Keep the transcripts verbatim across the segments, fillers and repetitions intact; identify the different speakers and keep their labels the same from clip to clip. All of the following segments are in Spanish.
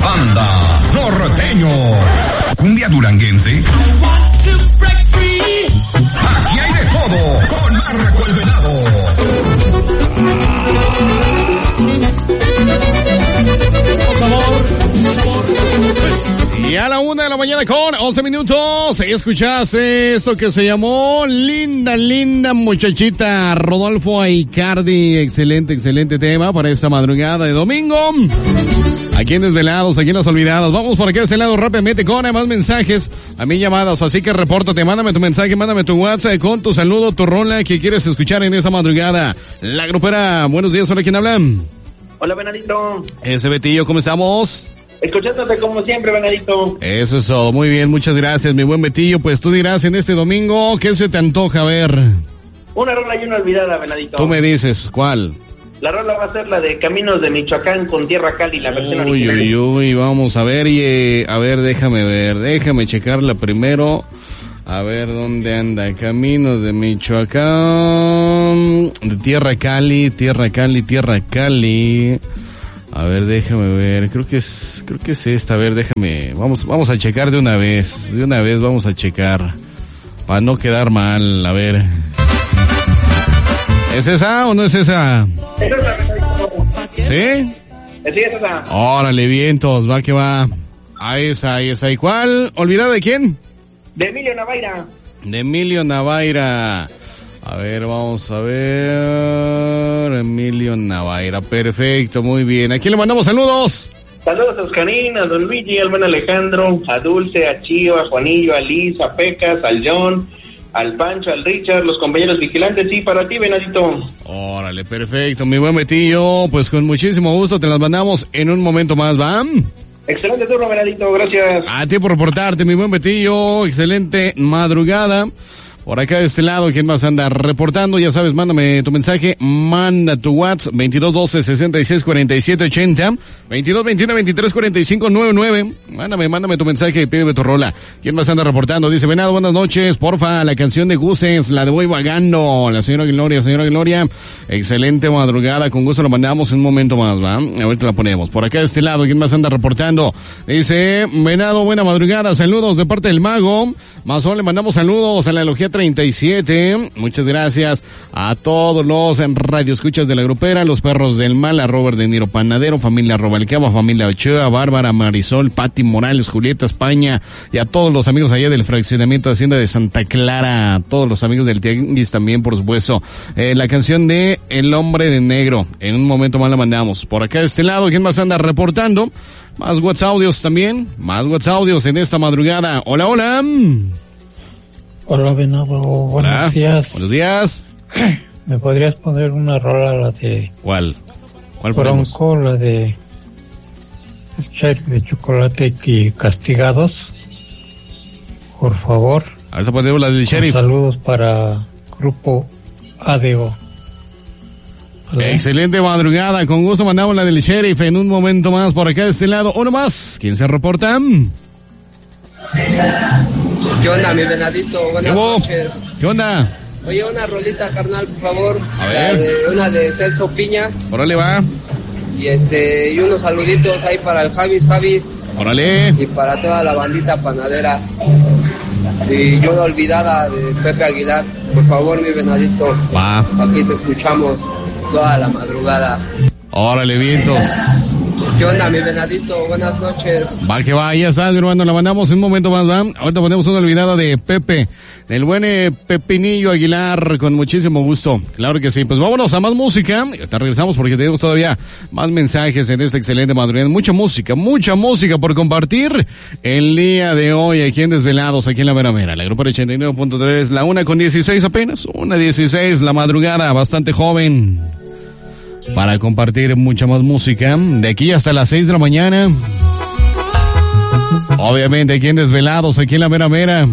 Speaker 1: Anda, norteño. Cumbia duranguense. Aquí hay de todo, con Marco el Venado.
Speaker 2: Y a la una de la mañana con once minutos, escuchaste esto que se llamó Linda, linda muchachita, Rodolfo Aicardi. Excelente, excelente tema para esta madrugada de domingo. Aquí en Desvelados, aquí en Los Olvidados. Vamos por aquí a este lado rápidamente con más mensajes, a mí llamadas, así que repórtate, mándame tu mensaje, mándame tu WhatsApp con tu saludo, tu rola que quieres escuchar en esa madrugada. La grupera, buenos días, hola, ¿quién habla?
Speaker 3: Hola, Venadito.
Speaker 2: Ese Betillo, ¿cómo estamos?
Speaker 3: Escuchándote como siempre, Venadito.
Speaker 2: Eso es todo, muy bien, muchas gracias, mi buen Betillo. Pues tú dirás en este domingo, ¿qué se te antoja ver?
Speaker 3: Una rola y una olvidada, Venadito.
Speaker 2: Tú me dices, ¿cuál?
Speaker 3: La rola va a ser la de Caminos de Michoacán con Tierra Cali, la versión
Speaker 2: uy,
Speaker 3: original.
Speaker 2: Uy, uy, vamos a ver, y, eh, a ver, déjame ver, déjame checarla primero. A ver, ¿dónde anda? Caminos de Michoacán, de Tierra Cali, Tierra Cali, Tierra Cali. A ver, déjame ver, creo que es, creo que es esta, a ver, déjame, vamos, vamos a checar de una vez, de una vez vamos a checar, para no quedar mal, a ver. ¿Es esa o no es esa?
Speaker 3: Es esa,
Speaker 2: ¿Sí?
Speaker 3: Sí, es esa.
Speaker 2: Órale, vientos, va que va. Ahí esa, ahí esa. ¿Y cuál? ¿Olvidado de quién?
Speaker 3: De Emilio Navaira.
Speaker 2: De Emilio Navaira. A ver, vamos a ver. Emilio Navaira, perfecto, muy bien. ¿A quién le mandamos saludos?
Speaker 3: Saludos a Oscarín, a Don Luigi, al buen Alejandro, a Dulce, a Chío, a Juanillo, a Liz, a Pecas, al John, al Pancho, al Richard, los compañeros vigilantes, y para ti, Venadito.
Speaker 2: Órale, perfecto, mi buen Betillo. Pues con muchísimo gusto te las mandamos en un momento más, ¿va?
Speaker 3: Excelente turno, Venadito, gracias.
Speaker 2: A ti por reportarte, mi buen Betillo. Excelente madrugada. Por acá de este lado, ¿quién más anda reportando? Ya sabes, mándame tu mensaje, manda tu WhatsApp, veintidós doce sesenta y seis cuarenta y siete ochenta, veintidós veintiuno veintitrés cuarenta y cinco noventa y nueve. Mándame, mándame tu mensaje y pídeme tu rola. ¿Quién más anda reportando? Dice, Venado, buenas noches, porfa, la canción de Guses, la de Voy Vagando, la señora Gloria, señora Gloria, excelente madrugada, con gusto lo mandamos en un momento más, ¿va? Ahorita la ponemos. Por acá de este lado, ¿quién más anda reportando? Dice, Venado, buena madrugada, saludos de parte del Mago, Mazón, le mandamos saludos a la Elogia treinta y siete, muchas gracias a todos los radioescuchas de la grupera, los perros del mal, a Robert De Niro Panadero, familia Robalcaba, familia Ochoa, Bárbara, Marisol, Pati Morales, Julieta España, y a todos los amigos allá del fraccionamiento de Hacienda de Santa Clara, a todos los amigos del Tianguis también, por supuesto. Eh, la canción de El Hombre de Negro, en un momento más la mandamos. Por acá de este lado, ¿quién más anda reportando? Más WhatsApp audios también, más WhatsApp audios en esta madrugada. Hola, hola.
Speaker 4: Hola, Venado, buenos
Speaker 2: Hola.
Speaker 4: días.
Speaker 2: Buenos días.
Speaker 4: ¿Me podrías poner una rola, la de
Speaker 2: ¿Cuál? ¿Cuál ponemos?
Speaker 4: Bronco, la de el Sheriff de Chocolate y Castigados? Por favor.
Speaker 2: Ahorita ponemos la del Sheriff.
Speaker 4: Saludos para Grupo A D O. ¿Vale?
Speaker 2: Excelente madrugada, con gusto mandamos la del Sheriff en un momento más por acá de este lado. Uno más, ¿quién se reporta?
Speaker 5: ¿Qué onda, mi Venadito? Buenas
Speaker 2: ¿Qué hubo?
Speaker 5: noches.
Speaker 2: ¿Qué onda?
Speaker 5: Oye, una rolita, carnal, por favor.
Speaker 2: A
Speaker 5: La
Speaker 2: ver.
Speaker 5: de- una de Celso Piña.
Speaker 2: Órale, va.
Speaker 5: Y este, y unos saluditos ahí para el Javis Javis.
Speaker 2: Órale.
Speaker 5: Y para toda la bandita panadera. Y yo la olvidada de Pepe Aguilar. Por favor, mi Venadito.
Speaker 2: Va.
Speaker 5: Aquí te escuchamos toda la madrugada.
Speaker 2: Órale, vientos.
Speaker 5: ¿Qué onda, mi Venadito? Buenas noches.
Speaker 2: Va que va, ya sabes, mi hermano, la mandamos en un momento más, ¿va? Ahorita ponemos una olvidada de Pepe, del buen eh, Pepinillo Aguilar, con muchísimo gusto. Claro que sí, pues vámonos a más música. Te regresamos porque tenemos todavía más mensajes en esta excelente madrugada. Mucha música, mucha música por compartir el día de hoy aquí en Desvelados, aquí en La Mera Mera. La grupo de ochenta y nueve punto tres, la una con dieciséis apenas, una dieciséis, la madrugada, bastante joven. Para compartir mucha más música, de aquí hasta las seis de la mañana. Obviamente aquí en Desvelados, aquí en La Mera Mera.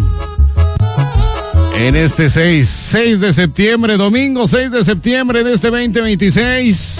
Speaker 2: En este seis, seis de septiembre, domingo seis de septiembre de este veinte veintiséis.